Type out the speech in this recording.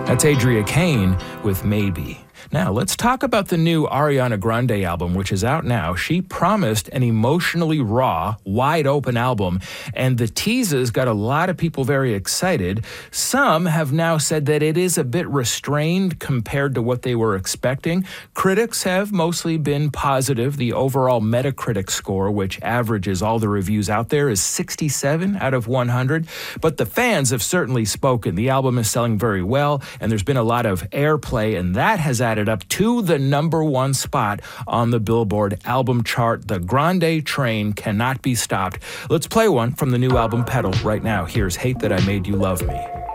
That's Adria Kane with Maybe. Now, let's talk about the new Ariana Grande album, which is out now. She promised an emotionally raw, wide-open album, and the teases got a lot of people very excited. Some have now said that it is a bit restrained compared to what they were expecting. Critics have mostly been positive. The overall Metacritic score, which averages all the reviews out there, is 67 out of 100. But the fans have certainly spoken. The album is selling very well, and there's been a lot of airplay, and that has added up to the #1 spot on the Billboard album chart. The Grande train cannot be stopped. Let's play one from the new album Pedal right now. Here's Hate That I Made You Love Me.